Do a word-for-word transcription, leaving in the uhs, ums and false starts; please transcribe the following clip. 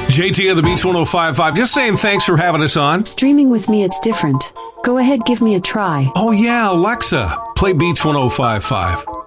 J T of the Beach one oh five point five. Just saying thanks for having us on. Streaming with me, it's different. Go ahead, give me a try. Oh, yeah, Alexa, play Beach one oh five point five.